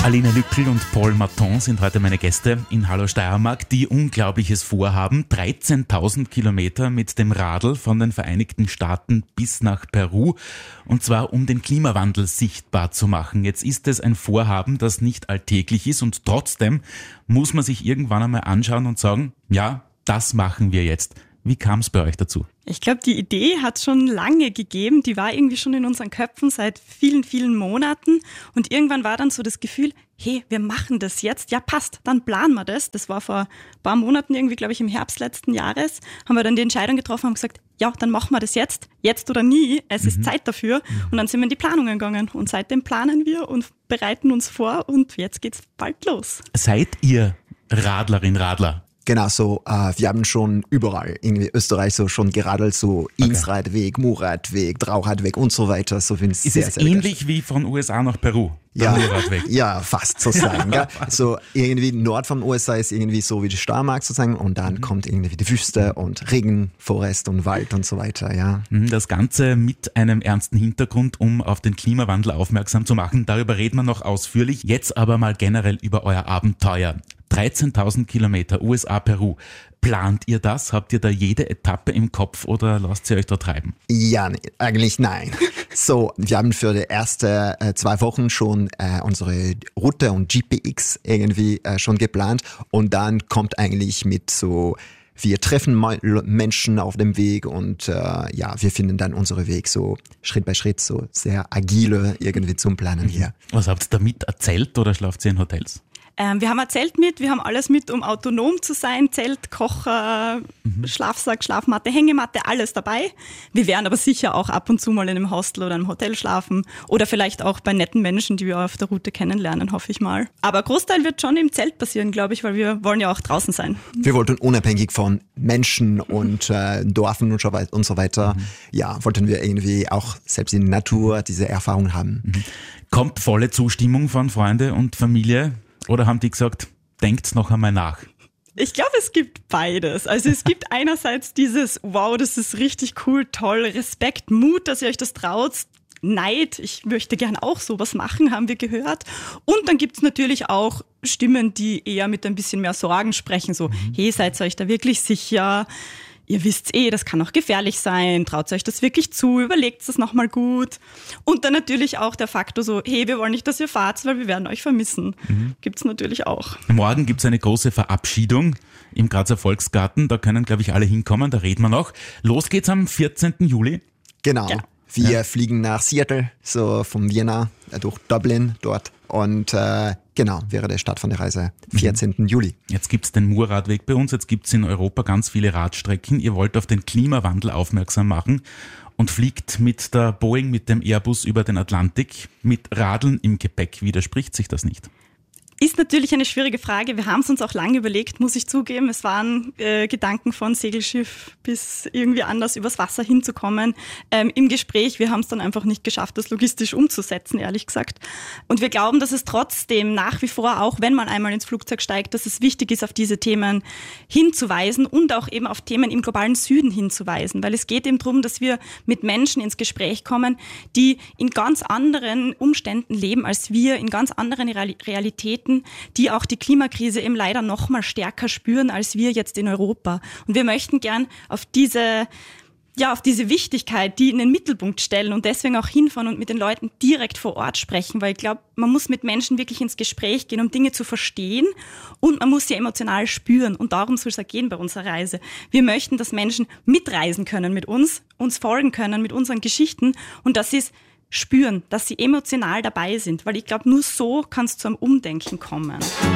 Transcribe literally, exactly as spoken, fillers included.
Alina Lückl und Paul Maton sind heute meine Gäste in Hallo Steiermark, die Unglaubliches vorhaben. dreizehntausend Kilometer mit dem Radl von den Vereinigten Staaten bis nach Peru. Und zwar um den Klimawandel sichtbar zu machen. Jetzt ist es ein Vorhaben, das nicht alltäglich ist und trotzdem muss man sich irgendwann einmal anschauen und sagen, ja, das machen wir jetzt. Wie kam es bei euch dazu? Ich glaube, die Idee hat es schon lange gegeben. Die war irgendwie schon in unseren Köpfen seit vielen, vielen Monaten. Und irgendwann war dann so das Gefühl, hey, wir machen das jetzt. Ja, passt, dann planen wir das. Das war vor ein paar Monaten irgendwie, glaube ich, im Herbst letzten Jahres. Haben wir dann die Entscheidung getroffen und gesagt, ja, dann machen wir das jetzt. Jetzt oder nie. Es mhm. ist Zeit dafür. Und dann sind wir in die Planungen gegangen. Und seitdem planen wir und bereiten uns vor. Und jetzt geht's bald los. Seid ihr Radlerin, Radler? Genau, so, äh, wir haben schon überall, irgendwie Österreich so schon geradelt, so Innsradweg, Muradweg, Drauradweg und so weiter. So finde ich Ist sehr, es sehr ähnlich wie von U S A nach Peru? Ja, ja, fast sozusagen. Gell? So irgendwie Nord vom U S A ist irgendwie so wie die Steiermark sozusagen und dann mhm. kommt irgendwie die Wüste und Regen, Forest und Wald und so weiter, ja. Das Ganze mit einem ernsten Hintergrund, um auf den Klimawandel aufmerksam zu machen. Darüber reden wir noch ausführlich. Jetzt aber mal generell über euer Abenteuer. dreizehntausend Kilometer U S A, Peru. Plant ihr das? Habt ihr da jede Etappe im Kopf oder lasst ihr euch da treiben? Ja, nee, eigentlich nein. So, wir haben für die ersten äh, zwei Wochen schon äh, unsere Route und G P X irgendwie äh, schon geplant und dann kommt eigentlich mit so, wir treffen mal Menschen auf dem Weg und äh, ja, wir finden dann unseren Weg so Schritt bei Schritt, so sehr agile irgendwie zum Planen hier. Was habt ihr damit erzählt oder schlaft ihr in Hotels? Ähm, wir haben ein Zelt mit, wir haben alles mit, um autonom zu sein. Zelt, Kocher, mhm. Schlafsack, Schlafmatte, Hängematte, alles dabei. Wir werden aber sicher auch ab und zu mal in einem Hostel oder einem Hotel schlafen oder vielleicht auch bei netten Menschen, die wir auf der Route kennenlernen, hoffe ich mal. Aber Großteil wird schon im Zelt passieren, glaube ich, weil wir wollen ja auch draußen sein. Wir wollten unabhängig von Menschen und äh, Dörfern und so weiter, mhm. ja, wollten wir irgendwie auch selbst in der Natur diese Erfahrung haben. Mhm. Kommt volle Zustimmung von Freunde und Familie? Oder haben die gesagt, denkt's noch einmal nach? Ich glaube, es gibt beides. Also es gibt einerseits dieses, wow, das ist richtig cool, toll, Respekt, Mut, dass ihr euch das traut, Neid, ich möchte gern auch sowas machen, haben wir gehört. Und dann gibt's natürlich auch Stimmen, die eher mit ein bisschen mehr Sorgen sprechen, so, mhm. hey, seid ihr euch da wirklich sicher? Ihr wisst eh, das kann auch gefährlich sein, traut euch das wirklich zu, überlegt das nochmal gut. Und dann natürlich auch der Faktor so, hey, wir wollen nicht, dass ihr fahrt, weil wir werden euch vermissen. Mhm. Gibt's natürlich auch. Morgen gibt's eine große Verabschiedung im Grazer Volksgarten, da können, glaube ich, alle hinkommen, da reden wir noch. Los geht's am vierzehnten Juli. Genau. Ja. Wir ja. fliegen nach Seattle, so von Vienna durch Dublin dort und äh, genau, wäre der Start von der Reise vierzehnten Mhm. Juli. Jetzt gibt's den Muradweg bei uns, jetzt gibt's in Europa ganz viele Radstrecken. Ihr wollt auf den Klimawandel aufmerksam machen und fliegt mit der Boeing, mit dem Airbus über den Atlantik mit Radeln im Gepäck. Widerspricht sich das nicht? Ist natürlich eine schwierige Frage. Wir haben es uns auch lange überlegt, muss ich zugeben. Es waren äh, Gedanken von Segelschiff bis irgendwie anders übers Wasser hinzukommen. Ähm, im Gespräch, wir haben es dann einfach nicht geschafft, das logistisch umzusetzen, ehrlich gesagt. Und wir glauben, dass es trotzdem nach wie vor, auch wenn man einmal ins Flugzeug steigt, dass es wichtig ist, auf diese Themen hinzuweisen und auch eben auf Themen im globalen Süden hinzuweisen. Weil es geht eben darum, dass wir mit Menschen ins Gespräch kommen, die in ganz anderen Umständen leben als wir, in ganz anderen Realitäten, die auch die Klimakrise eben leider noch mal stärker spüren als wir jetzt in Europa. Und wir möchten gern auf diese, ja, auf diese Wichtigkeit, die in den Mittelpunkt stellen und deswegen auch hinfahren und mit den Leuten direkt vor Ort sprechen, weil ich glaube, man muss mit Menschen wirklich ins Gespräch gehen, um Dinge zu verstehen und man muss sie emotional spüren und darum soll es auch gehen bei unserer Reise. Wir möchten, dass Menschen mitreisen können mit uns, uns folgen können mit unseren Geschichten und das ist spüren, dass sie emotional dabei sind, weil ich glaube, nur so kann es zu einem Umdenken kommen.